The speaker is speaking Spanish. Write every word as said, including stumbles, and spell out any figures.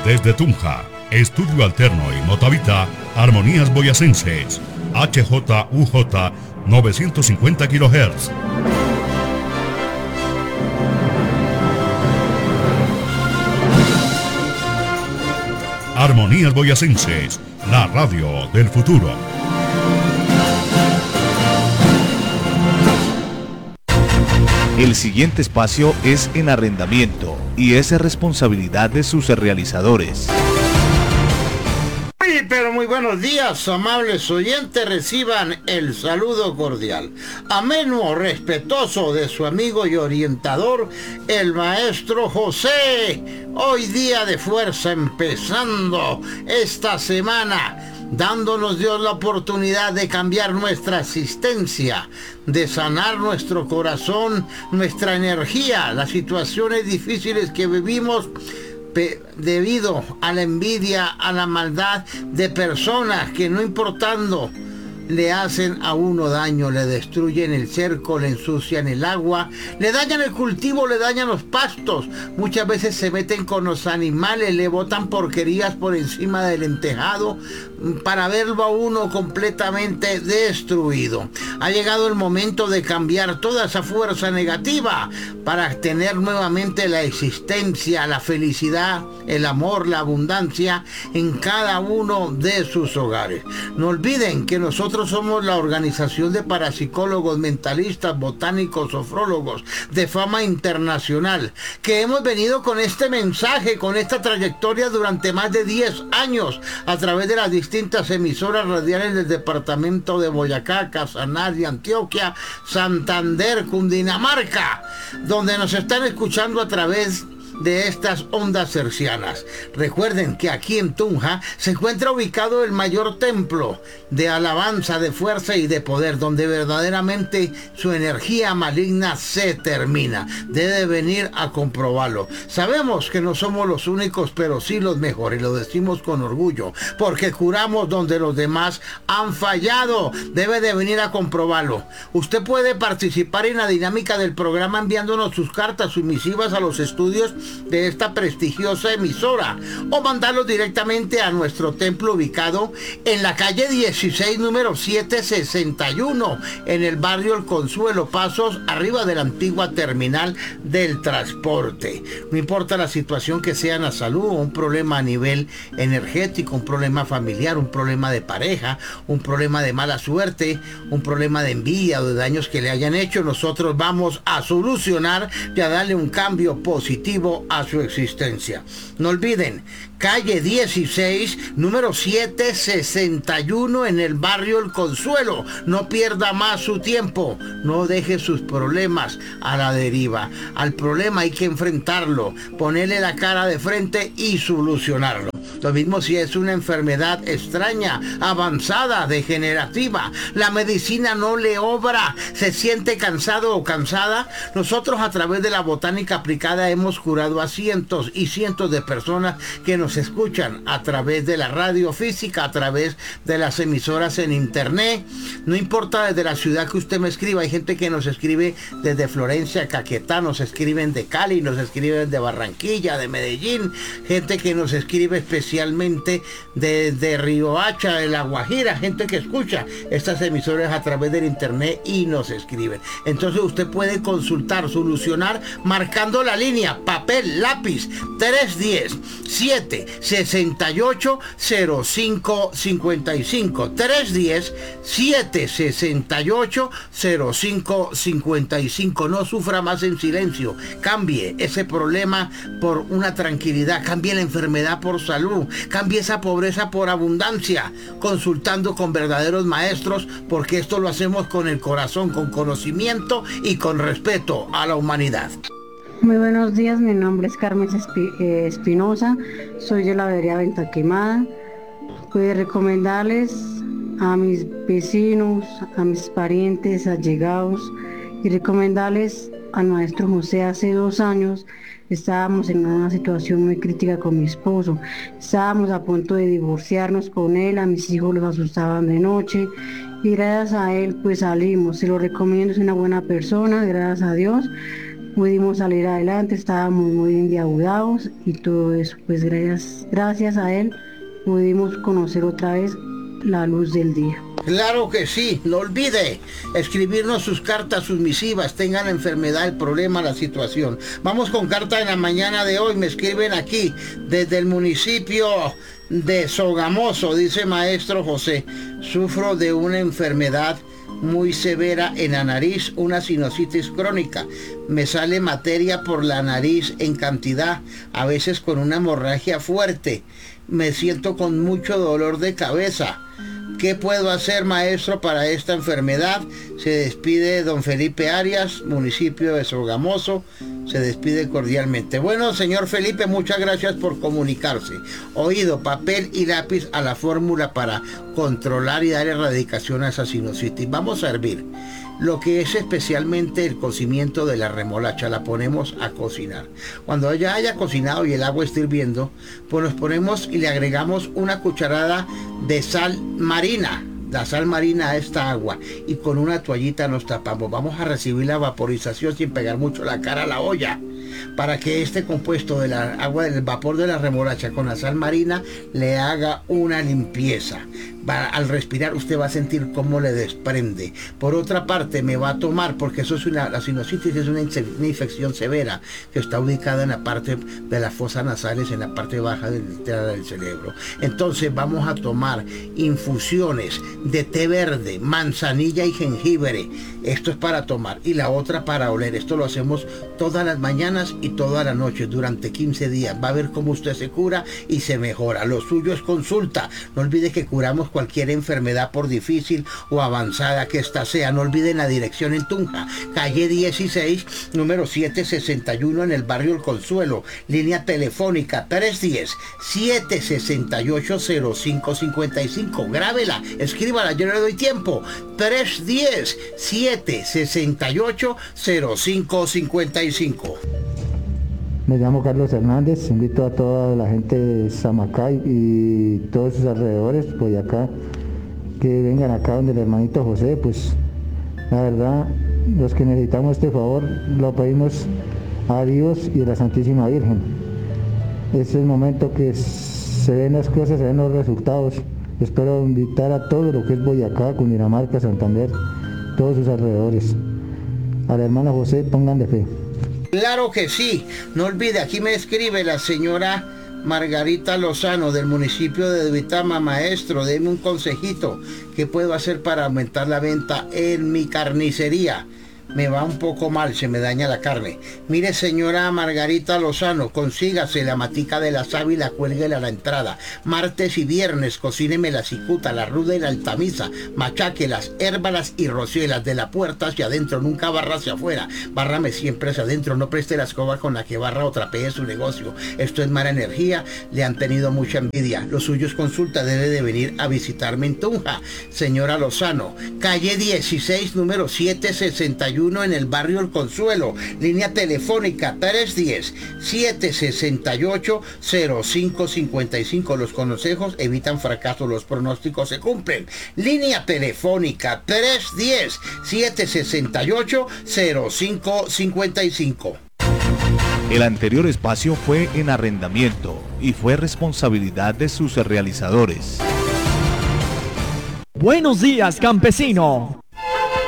Desde Tunja, Estudio Alterno y Motavita, Armonías Boyacenses, H J U J novecientos cincuenta kilohertz. Armonías Boyacenses, la radio del futuro. El siguiente espacio es en arrendamiento y es responsabilidad de sus realizadores. Muy, pero muy buenos días, amables oyentes, reciban el saludo cordial, ameno, respetuoso de su amigo y orientador, el maestro José. Hoy día de fuerza, empezando esta semana, dándonos Dios la oportunidad de cambiar nuestra existencia, de sanar nuestro corazón, nuestra energía, las situaciones difíciles que vivimos debido a la envidia, a la maldad de personas que, no importando, le hacen a uno daño, le destruyen el cerco, le ensucian el agua, le dañan el cultivo, le dañan los pastos. Muchas veces se meten con los animales, le botan porquerías por encima del entejado para verlo a uno completamente destruido. Ha llegado el momento de cambiar toda esa fuerza negativa para tener nuevamente la existencia, la felicidad, el amor, la abundancia en cada uno de sus hogares. No olviden que nosotros somos la organización de parapsicólogos, mentalistas, botánicos, sofrólogos de fama internacional, que hemos venido con este mensaje, con esta trayectoria durante más de diez años a través de las distintas emisoras radiales del departamento de Boyacá, Casanare, Antioquia, Santander, Cundinamarca, donde nos están escuchando a través de estas ondas hercianas. Recuerden que aquí en Tunja se encuentra ubicado el mayor templo de alabanza, de fuerza y de poder, donde verdaderamente su energía maligna se termina. Debe venir a comprobarlo. Sabemos que no somos los únicos, pero sí los mejores, lo decimos con orgullo, porque curamos donde los demás han fallado. Debe de venir a comprobarlo. Usted puede participar en la dinámica del programa enviándonos sus cartas, sus misivas a los estudios de esta prestigiosa emisora, o mandarlos directamente a nuestro templo ubicado en la calle dieciséis, número setecientos sesenta y uno, en el barrio El Consuelo, pasos arriba de la antigua terminal del transporte. No importa la situación que sea en la salud, un problema a nivel energético, un problema familiar, un problema de pareja, un problema de mala suerte, un problema de envidia o de daños que le hayan hecho, nosotros vamos a solucionar y a darle un cambio positivo a su existencia. No olviden, calle dieciséis, número setecientos sesenta y uno, en el barrio El Consuelo. No pierda más su tiempo, no deje sus problemas a la deriva. Al problema hay que enfrentarlo, ponerle la cara de frente y solucionarlo. Lo mismo si es una enfermedad extraña, avanzada, degenerativa, la medicina no le obra, se siente cansado o cansada. Nosotros, a través de la botánica aplicada, hemos curado a cientos y cientos de personas que nos escuchan a través de la radio física, a través de las emisoras en internet. No importa desde la ciudad que usted me escriba, hay gente que nos escribe desde Florencia, Caquetá, nos escriben de Cali, nos escriben de Barranquilla, de Medellín, gente que nos escribe especialmente desde Riohacha, de La Guajira, gente que escucha estas emisoras a través del internet y nos escriben. Entonces usted puede consultar, solucionar, marcando la línea, papel, lápiz, tres uno cero, siete seis ocho, cero cinco cinco cinco, tres uno cero, siete seis ocho, cero cinco cinco cinco. No sufra más en silencio, cambie ese problema por una tranquilidad, cambie la enfermedad por salud, cambie esa pobreza por abundancia, consultando con verdaderos maestros, porque esto lo hacemos con el corazón, con conocimiento y con respeto a la humanidad. Muy buenos días, mi nombre es Carmen Espinosa, soy de la Veería Venta Quemada. Puedo recomendarles a mis vecinos, a mis parientes, allegados, y recomendarles al maestro José. Hace dos años estábamos en una situación muy crítica con mi esposo, estábamos a punto de divorciarnos con él, a mis hijos los asustaban de noche, y gracias a él pues salimos. Se lo recomiendo, es una buena persona, gracias a Dios. pudimos salir adelante, estábamos muy endeudados y todo eso, pues gracias, gracias a él pudimos conocer otra vez la luz del día. Claro que sí, no olvide escribirnos sus cartas, sus misivas, tengan la enfermedad, el problema, la situación. Vamos con carta en la mañana de hoy, me escriben aquí desde el municipio de Sogamoso, dice maestro José, sufro de una enfermedad muy severa en la nariz, una sinusitis crónica. Me sale materia por la nariz en cantidad, a veces con una hemorragia fuerte. Me siento con mucho dolor de cabeza. ¿Qué puedo hacer, maestro, para esta enfermedad? Se despide don Felipe Arias, municipio de Sogamoso. Se despide cordialmente. Bueno, señor Felipe, muchas gracias por comunicarse. Oído, papel y lápiz a la fórmula para controlar y dar erradicación a esa sinusitis. Vamos a hervir lo que es especialmente el cocimiento de la remolacha, la ponemos a cocinar. Cuando ya haya cocinado y el agua esté hirviendo, pues nos ponemos y le agregamos una cucharada de sal marina, la sal marina a esta agua, y con una toallita nos tapamos. Vamos a recibir la vaporización sin pegar mucho la cara a la olla, para que este compuesto de la agua del vapor de la remolacha con la sal marina le haga una limpieza. Va, al respirar usted va a sentir cómo le desprende. Por otra parte, me va a tomar, porque eso es una, la sinusitis es una, una infección severa que está ubicada en la parte de las fosas nasales, en la parte baja del, del cerebro. Entonces vamos a tomar infusiones de té verde, manzanilla y jengibre. Esto es para tomar, y la otra para oler. Esto lo hacemos todas las mañanas y todas las noches durante quince días. Va a ver cómo usted se cura y se mejora. Lo suyo es consulta. No olvide que curamos cualquier enfermedad, por difícil o avanzada que ésta sea. No olviden la dirección en Tunja, calle dieciséis, número setecientos sesenta y uno, en el barrio El Consuelo. Línea telefónica tres uno cero, siete seis ocho, cero cinco cinco cinco. Grábela, escríbala, yo le doy tiempo. tres uno cero, siete seis ocho, cero cinco cinco cinco. Me llamo Carlos Hernández, invito a toda la gente de Samacay y todos sus alrededores, pues acá, que vengan acá donde el hermanito José. Pues la verdad, los que necesitamos este favor lo pedimos a Dios y a la Santísima Virgen. Es el momento que se ven las cosas, se ven los resultados. Espero invitar a todo lo que es Boyacá, Cundinamarca, Santander, todos sus alrededores. A la hermana José, pongan de fe. Claro que sí, no olvide, aquí me escribe la señora Margarita Lozano del municipio de Duitama, maestro, deme un consejito, ¿qué puedo hacer para aumentar la venta en mi carnicería? Me va un poco mal, se me daña la carne. Mire, señora Margarita Lozano, consígase la matica de la sábila, cuélguela a la entrada. Martes y viernes, cocíneme la cicuta, la ruda y la altamisa, macháquelas, hérbalas y rocielas de la puerta hacia adentro, nunca barra hacia afuera. Bárrame siempre hacia adentro, no preste la escoba con la que barra o trapee su negocio. Esto es mala energía, le han tenido mucha envidia. Lo suyo es consulta, debe de venir a visitarme en Tunja. Señora Lozano, calle dieciséis, número setecientos sesenta y uno, en el barrio El Consuelo. Línea telefónica tres uno cero, siete seis ocho, cero cinco cinco cinco. Los consejos evitan fracaso, los pronósticos se cumplen. Línea telefónica tres uno cero, siete seis ocho, cero cinco cinco cinco. El anterior espacio fue en arrendamiento y fue responsabilidad de sus realizadores. Buenos días, campesino.